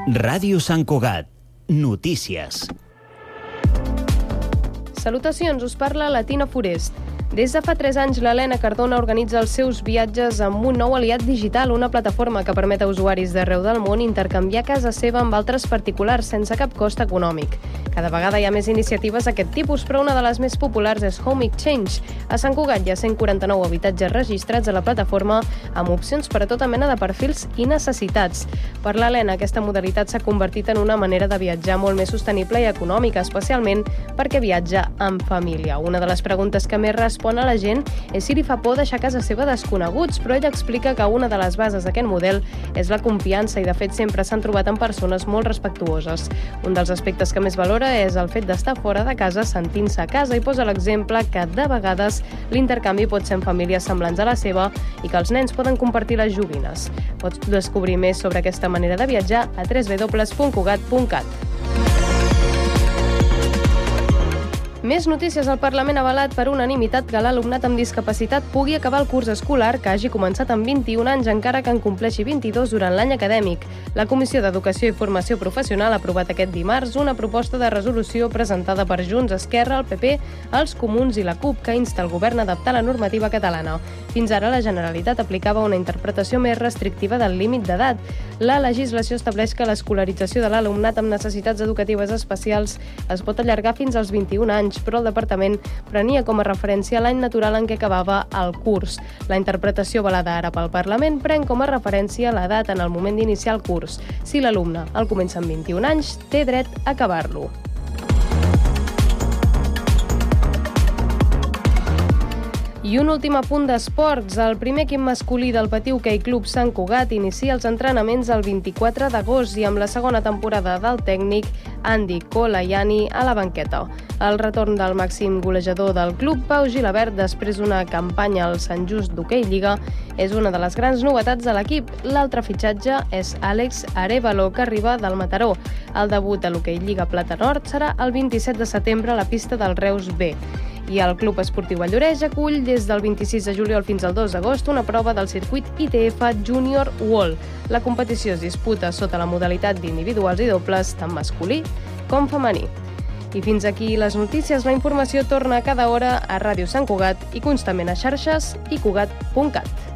Ràdio Sant Cugat. Notícies. Salutacions, us parla la Tina Forest. Des de fa 3 anys, l'Helena Cardona organitza els seus viatges amb un nou aliat digital, una plataforma que permet a usuaris d'arreu del món intercanviar casa seva amb altres particulars sense cap cost econòmic. Cada vegada hi ha més iniciatives d'aquest tipus, però una de les més populars és Home Exchange. A Sant Cugat hi ha 149 habitatges registrats a la plataforma amb opcions per a tota mena de perfils i necessitats. Per l'Helena, aquesta modalitat s'ha convertit en una manera de viatjar molt més sostenible i econòmica, especialment perquè viatja en família. Una de les preguntes que més respon a la gent és si li fa por deixar casa seva desconeguts, però ella explica que una de les bases d'aquest model és la confiança i, de fet, sempre s'han trobat amb persones molt respectuoses. Un dels aspectes que més valora és el fet d'estar fora de casa sentint-se a casa i posa l'exemple que, de vegades, l'intercanvi pot ser en famílies semblants a la seva i que els nens poden compartir les joguines. Pots descobrir més sobre aquesta manera de viatjar a www.cugat.cat. Més notícies. El Parlament ha avalat per unanimitat que l'alumnat amb discapacitat pugui acabar el curs escolar que hagi començat amb 21 anys, encara que en compleixi 22 durant l'any acadèmic. La Comissió d'Educació i Formació Professional ha aprovat aquest dimarts una proposta de resolució presentada per Junts, Esquerra, el PP, els Comuns i la CUP, que insta el govern a adaptar la normativa catalana. Fins ara, la Generalitat aplicava una interpretació més restrictiva del límit d'edat. La legislació estableix que l'escolarització de l'alumnat amb necessitats educatives especials es pot allargar fins als 21 anys, però el departament prenia com a referència l'any natural en què acabava el curs. La interpretació avalada ara pel Parlament pren com a referència l'edat en el moment d'iniciar el curs. Si l'alumne el comença amb 21 anys, té dret a acabar-lo. I un últim apunt d'esports. El primer equip masculí del Patí Hoquei Club Sant Cugat inicia els entrenaments el 24 d'agost i amb la segona temporada del tècnic Andy Colayani a la banqueta. El retorn del màxim golejador del club, Pau Gilabert, després d'una campanya al Sant Just d'Hoquei Lliga, és una de les grans novetats de l'equip. L'altre fitxatge és Àlex Arévalo, que arriba del Mataró. El debut a l'Hoquei Lliga Plata Nord serà el 27 de setembre a la pista del Reus B. I el Club Esportiu Valldoreix acull des del 26 de juliol fins al 2 d'agost una prova del circuit ITF Junior World. La competició es disputa sota la modalitat d'individuals i dobles, tant masculí com femení. I fins aquí les notícies. La informació torna cada hora a Ràdio Sant Cugat i constantment a xarxes i cugat.cat.